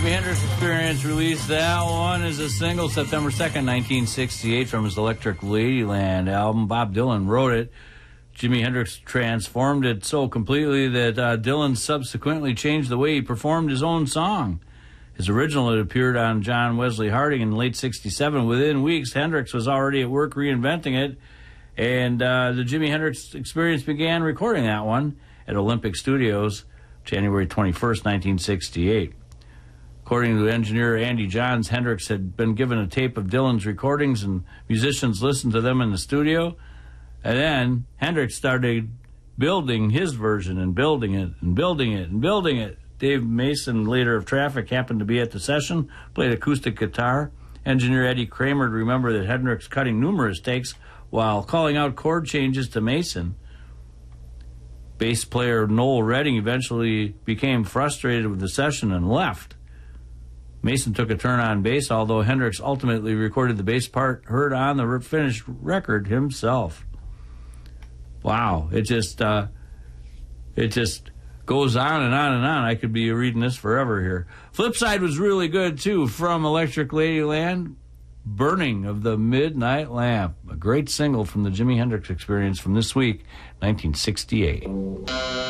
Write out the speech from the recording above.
Jimi Hendrix Experience released that one as a single September 2nd, 1968 from his Electric Ladyland album. Bob Dylan wrote it. Jimi Hendrix transformed it so completely that Dylan subsequently changed the way he performed his own song. His original had appeared on John Wesley Harding in late 67. Within weeks, Hendrix was already at work reinventing it, and the Jimi Hendrix Experience began recording that one at Olympic Studios, January 21st, 1968. According to engineer Andy Johns, Hendrix had been given a tape of Dylan's recordings, and musicians listened to them in the studio. And then Hendrix started building his version and building it and building it and building it. Dave Mason, later of Traffic, happened to be at the session, played acoustic guitar. Engineer Eddie Kramer remembered that Hendrix cutting numerous takes while calling out chord changes to Mason. Bass player Noel Redding eventually became frustrated with the session and left. Mason took a turn on bass, although Hendrix ultimately recorded the bass part heard on the finished record himself. Wow, it just goes on and on and on. I could be reading this forever here. Flipside was really good, too, from Electric Ladyland, Burning of the Midnight Lamp, a great single from the Jimi Hendrix Experience from this week, 1968.